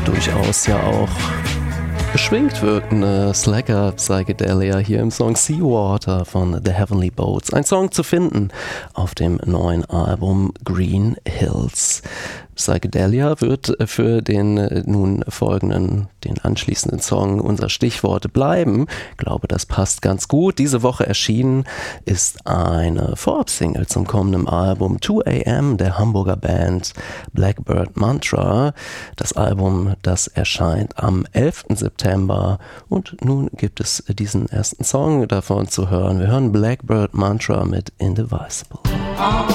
durchaus ja auch beschwingt wirkende Slacker Psychedelia hier im Song Seawater von The Heavenly Boats. Ein Song zu finden auf dem neuen Album Green Hills. Psychedelia wird für den nun folgenden, den anschließenden Song unser Stichwort bleiben. Ich glaube, das passt ganz gut. Diese Woche erschienen ist eine Vorab-Single zum kommenden Album 2 AM der Hamburger Band Blackbird Mantra. Das Album, das erscheint am 11. September und nun gibt es diesen ersten Song davon zu hören. Wir hören Blackbird Mantra mit Indivisible.